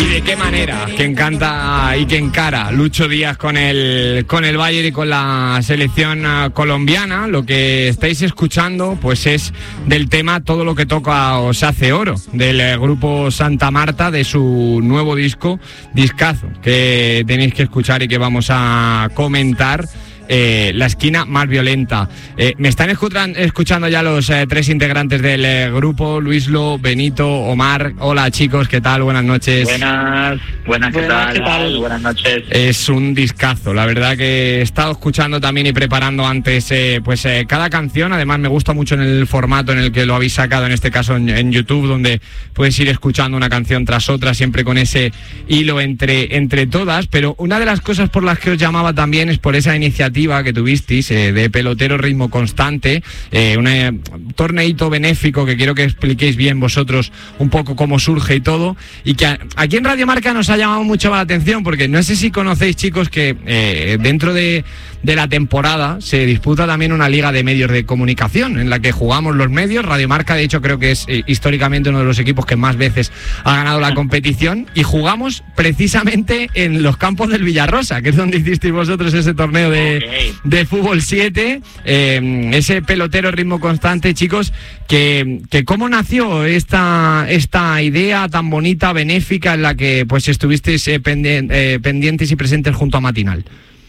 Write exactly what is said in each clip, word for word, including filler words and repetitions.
Y de qué manera, que encanta y que encara Lucho Díaz con el, con el Bayern y con la selección colombiana. Lo que estáis escuchando pues es del tema Todo lo que toca os hace oro, del grupo Santa Marta, de su nuevo disco, discazo, que tenéis que escuchar y que vamos a comentar. Eh, la esquina más violenta. Eh, me están escuchan, escuchando ya los eh, tres integrantes del eh, grupo, Luislo, Benito, Omar. Hola chicos, ¿qué tal? Buenas noches. Buenas, buenas, ¿qué, buenas tal? ¿qué tal? Buenas noches. Es un discazo, la verdad que he estado escuchando también y preparando antes eh, pues eh, cada canción. Además me gusta mucho en el formato en el que lo habéis sacado, en este caso en, en YouTube, donde puedes ir escuchando una canción tras otra, siempre con ese hilo entre, entre todas. Pero una de las cosas por las que os llamaba también es por esa iniciativa que tuvisteis eh, de Pelotero Ritmo Constante, eh, un eh, torneito benéfico que quiero que expliquéis bien vosotros un poco cómo surge y todo, y que a, aquí en Radio Marca nos ha llamado mucho la atención, porque no sé si conocéis, chicos, que eh, dentro de, de la temporada se disputa también una liga de medios de comunicación en la que jugamos los medios. Radio Marca, de hecho, creo que es eh, históricamente uno de los equipos que más veces ha ganado la competición, y jugamos precisamente en los campos del Villarrosa, que es donde hicisteis vosotros ese torneo de Okay. de fútbol siete, eh, ese Pelotero Ritmo Constante, chicos, que, que cómo nació esta, esta idea tan bonita, benéfica, en la que pues estuvisteis eh, pendien, eh, pendientes y presentes junto a Matinal.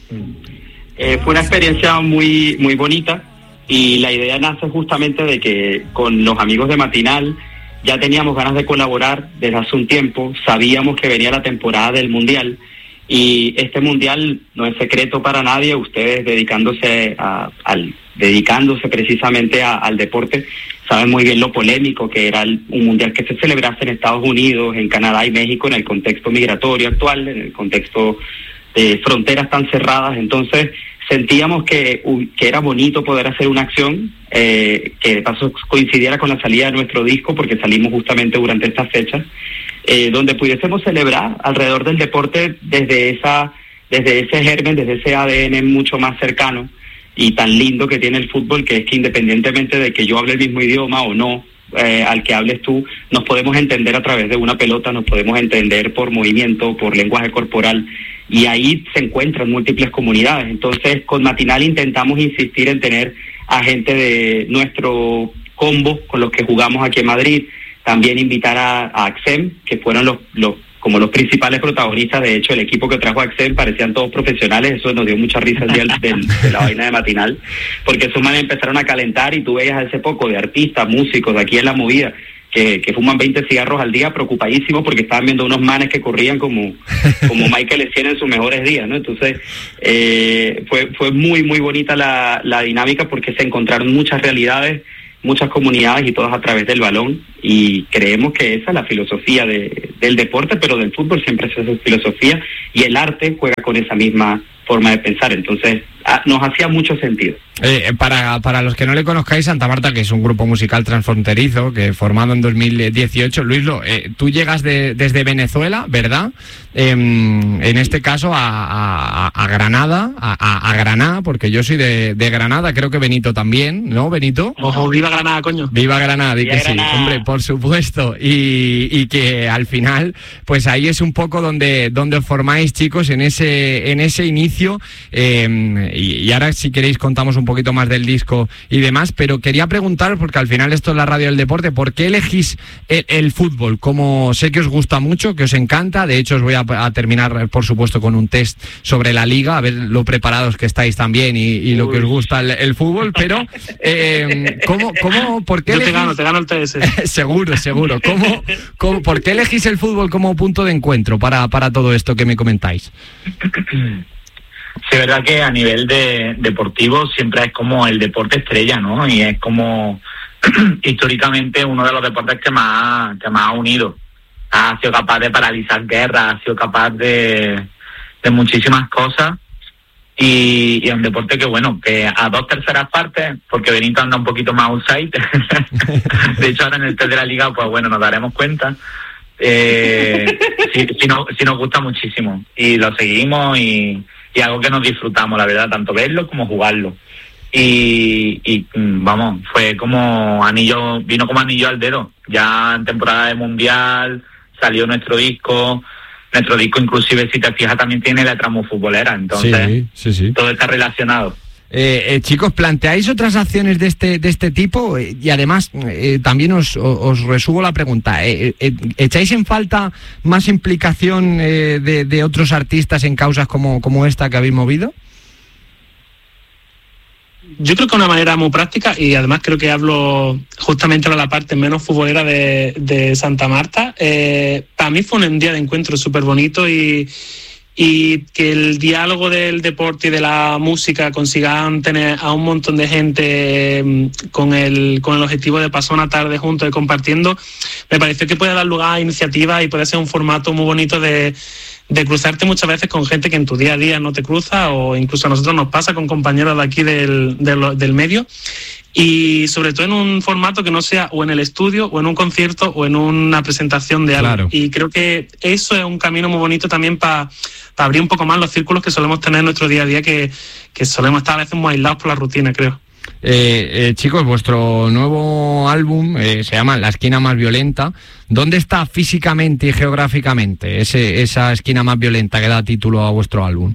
Eh, fue una experiencia muy, muy bonita, y la idea nace justamente de que con los amigos de Matinal ya teníamos ganas de colaborar desde hace un tiempo. Sabíamos que venía la temporada del Mundial, y este mundial no es secreto para nadie. Ustedes dedicándose a, al dedicándose precisamente a, al deporte, saben muy bien lo polémico que era el, un mundial que se celebrase en Estados Unidos, en Canadá y México, en el contexto migratorio actual, en el contexto de fronteras tan cerradas. Entonces sentíamos que, que era bonito poder hacer una acción eh, que de paso coincidiera con la salida de nuestro disco, porque salimos justamente durante estas fechas, Eh, donde pudiésemos celebrar alrededor del deporte desde esa, desde ese germen, desde ese A D N mucho más cercano y tan lindo que tiene el fútbol, que es que independientemente de que yo hable el mismo idioma o no, eh, al que hables tú, nos podemos entender a través de una pelota, nos podemos entender por movimiento, por lenguaje corporal, y ahí se encuentran múltiples comunidades. Entonces con Matinal intentamos insistir en tener a gente de nuestro combo con los que jugamos aquí en Madrid. También invitar a, a Axem, que fueron los, los como los principales protagonistas. De hecho, el equipo que trajo a Axem parecían todos profesionales. Eso nos dio mucha risa el día del, del, de la vaina de Matinal, porque esos manes empezaron a calentar, y tú veías ese poco de artistas, músicos de aquí en la movida, que, que fuman veinte cigarros al día, preocupadísimos porque estaban viendo unos manes que corrían como, como Michael Essien en sus mejores días, ¿no? Entonces eh, fue, fue muy, muy bonita la, la dinámica, porque se encontraron muchas realidades, muchas comunidades, y todas a través del balón, y creemos que esa es la filosofía de, del deporte, pero del fútbol siempre es esa filosofía, y el arte juega con esa misma forma de pensar. Entonces ah, nos hacía mucho sentido. Eh, para, para los que no le conozcáis, Santa Marta, que es un grupo musical transfronterizo, que formado en dos mil dieciocho, Luislo, eh, tú llegas de, desde Venezuela, ¿verdad? Eh, en este caso a, a, a Granada, a, a Granada, porque yo soy de, de Granada, creo que Benito también, ¿no, Benito? Ojo, viva Granada, coño. Viva Granada, di que sí, hombre, por supuesto, y, y que al final, pues ahí es un poco donde, donde os formáis, chicos, en ese, en ese inicio, eh, y, y ahora si queréis contamos un poquito más del disco y demás, pero quería preguntar, porque al final esto es la radio del deporte, ¿por qué elegís el, el fútbol? Como sé que os gusta mucho, que os encanta, de hecho os voy a, a terminar, por supuesto, con un test sobre la liga, a ver lo preparados que estáis también y, y lo que os gusta el, el fútbol, pero eh, ¿cómo, cómo, por qué Yo elegís... te gano, te gano el T S. seguro, seguro. ¿Cómo, cómo, ¿Por qué elegís el fútbol como punto de encuentro para, para todo esto que me comentáis? Sí, es verdad que a nivel de deportivo siempre es como el deporte estrella, ¿no? Y es como históricamente uno de los deportes que más, que más ha unido. Ha sido capaz de paralizar guerras, ha sido capaz de, de muchísimas cosas. Y, y es un deporte que, bueno, que a dos terceras partes, porque Benito anda un poquito más outside. De hecho, ahora en el test de la liga, pues bueno, nos daremos cuenta. Eh, si, si, no, si nos gusta muchísimo. Y lo seguimos y... y algo que nos disfrutamos, la verdad, tanto verlo como jugarlo. Y, y vamos, fue como anillo, vino como anillo al dedo. Ya en temporada de mundial salió nuestro disco, nuestro disco, inclusive, si te fijas, también tiene letra muy futbolera, entonces sí, sí, sí. todo está relacionado. Eh, eh, chicos, ¿planteáis otras acciones de este de este tipo? Eh, y además, eh, también os, os resubo la pregunta. Eh, eh, ¿Echáis en falta más implicación eh, de, de otros artistas en causas como, como esta que habéis movido? Yo creo que una manera muy práctica, y además creo que hablo justamente de la parte menos futbolera de, de Santa Marta. Eh, para mí fue un día de encuentro súper bonito y... y que el diálogo del deporte y de la música consigan tener a un montón de gente eh, con el con el objetivo de pasar una tarde juntos y compartiendo, me pareció que puede dar lugar a iniciativas y puede ser un formato muy bonito de, de cruzarte muchas veces con gente que en tu día a día no te cruza, o incluso a nosotros nos pasa con compañeros de aquí del, del, del medio. Y sobre todo en un formato que no sea o en el estudio o en un concierto o en una presentación de algo. Claro. Y creo que eso es un camino muy bonito también para pa abrir un poco más los círculos que solemos tener en nuestro día a día, que, que solemos estar a veces muy aislados por la rutina, creo. Eh, eh, chicos, vuestro nuevo álbum eh, se llama La Esquina Más Violenta. ¿Dónde está físicamente y geográficamente ese, esa esquina más violenta que da título a vuestro álbum?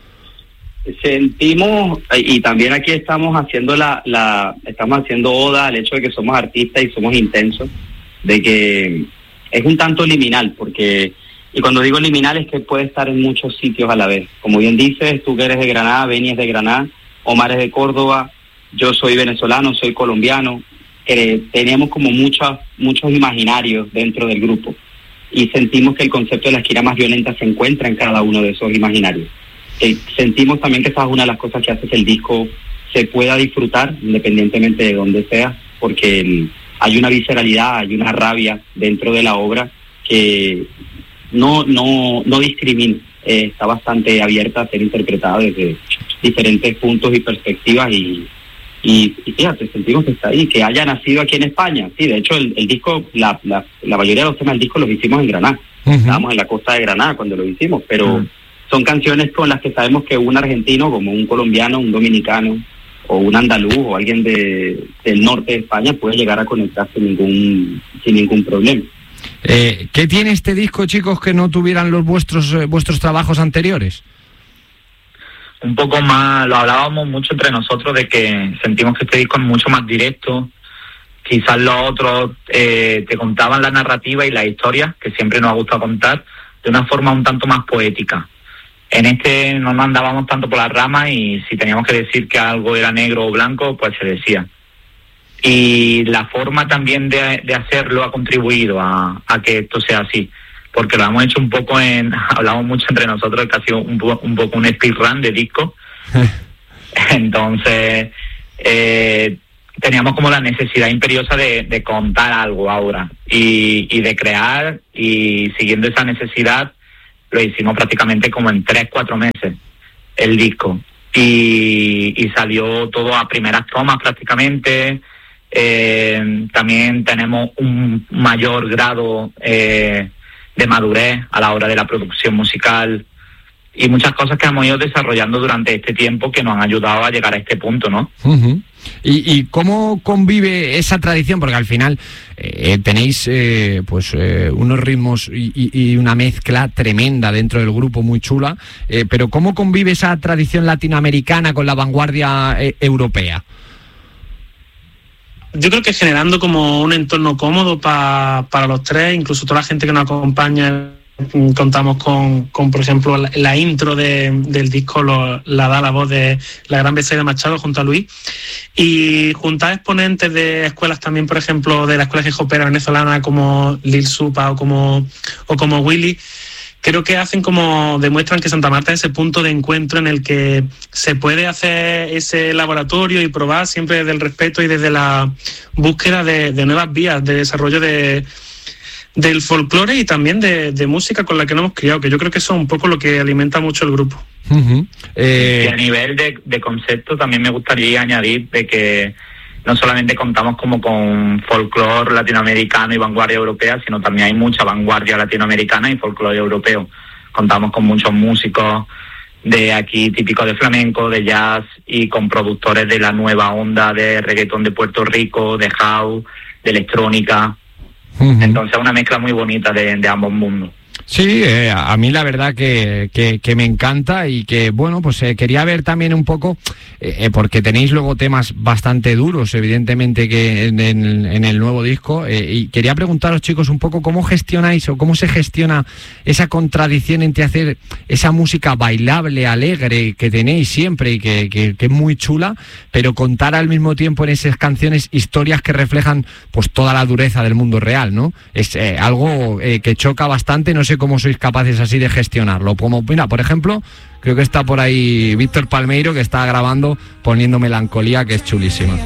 Sentimos, y también aquí estamos haciendo la, la estamos haciendo oda al hecho de que somos artistas y somos intensos, de que es un tanto liminal, porque, y cuando digo liminal es que puede estar en muchos sitios a la vez. Como bien dices, tú que eres de Granada, Beni es de Granada, Omar es de Córdoba, yo soy venezolano, soy colombiano, eh, tenemos como muchos, muchos imaginarios dentro del grupo, y sentimos que el concepto de la esquina más violenta se encuentra en cada uno de esos imaginarios. Eh, sentimos también que esa es una de las cosas que hace que el disco se pueda disfrutar independientemente de donde sea, porque el, hay una visceralidad, hay una rabia dentro de la obra que no no no discrimina, eh, está bastante abierta a ser interpretada desde diferentes puntos y perspectivas, y, y, y fíjate, sentimos que está ahí, que haya nacido aquí en España. Sí, de hecho el, el disco, la, la, la mayoría de los temas del disco los hicimos en Granada. Uh-huh. Estábamos en la costa de Granada cuando lo hicimos, pero uh-huh. son canciones con las que sabemos que un argentino, como un colombiano, un dominicano, o un andaluz, o alguien de, del norte de España, puede llegar a conectar sin ningún, sin ningún problema. Eh, ¿Qué tiene este disco, chicos, que no tuvieran los vuestros eh, vuestros trabajos anteriores? Un poco más, lo hablábamos mucho entre nosotros, de que sentimos que este disco es mucho más directo. Quizás los otros eh, te contaban la narrativa y la historia, que siempre nos ha gustado contar, de una forma un tanto más poética. En este no nos andábamos tanto por las ramas, y si teníamos que decir que algo era negro o blanco, pues se decía. Y la forma también de, de hacerlo ha contribuido a, a que esto sea así, porque lo hemos hecho un poco en, hablamos mucho entre nosotros, que ha sido un, un poco un speedrun de disco. Entonces eh, teníamos como la necesidad imperiosa de, de contar algo ahora, y, y de crear, y siguiendo esa necesidad lo hicimos prácticamente como en tres, cuatro meses el disco, y, y salió todo a primeras tomas prácticamente. Eh, también tenemos un mayor grado eh, de madurez a la hora de la producción musical, y muchas cosas que hemos ido desarrollando durante este tiempo que nos han ayudado a llegar a este punto, ¿no? Uh-huh. ¿Y, y cómo convive esa tradición? Porque al final eh, tenéis eh, pues eh, unos ritmos y, y una mezcla tremenda dentro del grupo, muy chula, eh, pero ¿cómo convive esa tradición latinoamericana con la vanguardia eh, europea? Yo creo que generando como un entorno cómodo pa, para los tres, incluso toda la gente que nos acompaña. Contamos con, con por ejemplo, la, la intro de, del disco lo, la da la voz de la gran Betsaida Machado junto a Luis, y junto a exponentes de escuelas también, por ejemplo, de la escuela hip-hopera venezolana como Lil Supa o como, o como Willy. Creo que hacen como, demuestran que Santa Marta es ese punto de encuentro en el que se puede hacer ese laboratorio y probar siempre desde el respeto y desde la búsqueda de, de nuevas vías de desarrollo de del folclore y también de, de música con la que nos hemos criado, que yo creo que eso es un poco lo que alimenta mucho el grupo. Uh-huh. eh... Y a nivel de, de concepto también me gustaría añadir de que no solamente contamos como con folclore latinoamericano y vanguardia europea, sino también hay mucha vanguardia latinoamericana y folclore europeo. Contamos con muchos músicos de aquí típicos de flamenco, de jazz, y con productores de la nueva onda de reggaetón de Puerto Rico, de house, de electrónica. Uh-huh. Entonces una mezcla muy bonita de, de ambos mundos. Sí, eh, a mí la verdad que, que, que me encanta y que, bueno, pues eh, quería ver también un poco, eh, porque tenéis luego temas bastante duros, evidentemente, que en, en, en el nuevo disco, eh, y quería preguntaros, chicos, un poco cómo gestionáis o cómo se gestiona esa contradicción entre hacer esa música bailable, alegre, que tenéis siempre y que, que, que es muy chula, pero contar al mismo tiempo en esas canciones historias que reflejan pues toda la dureza del mundo real, ¿no? Es eh, algo eh, que choca bastante, no sé cómo sois capaces así de gestionarlo. Como, mira, por ejemplo, creo que está por ahí Víctor Palmeiro, que está grabando Poniendo Melancolía, que es chulísima.